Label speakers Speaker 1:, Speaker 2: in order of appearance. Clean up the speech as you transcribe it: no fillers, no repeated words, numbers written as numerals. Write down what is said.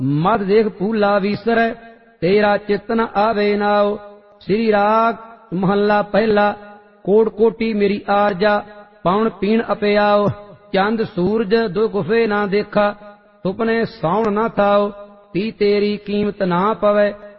Speaker 1: मद देख फूला विसरै तेरा चित न आवे नाओ। श्री राग महला पहला। कोट कोटी मेरी आरजा पाउन पीण अपियाओ। चंद सूरज दो गुफे ना देखा सुपने सौण न थाओ। ती तेरी कीमत ना पवै